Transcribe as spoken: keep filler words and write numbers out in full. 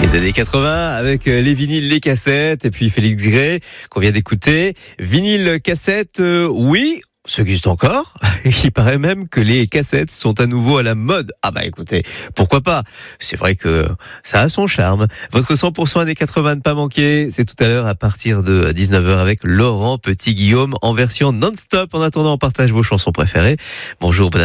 Les années quatre-vingts avec les vinyles, les cassettes et puis Félix Gray qu'on vient d'écouter. Vinyle, cassette, euh, oui, ça existe encore. Il paraît même que les cassettes sont à nouveau à la mode. Ah bah écoutez, pourquoi pas? C'est vrai que ça a son charme. Votre cent pour cent années quatre-vingts ne pas manquer, c'est tout à l'heure à partir de dix-neuf heures avec Laurent Petit-Guillaume en version non-stop. En attendant, on partage vos chansons préférées. Bonjour, bonne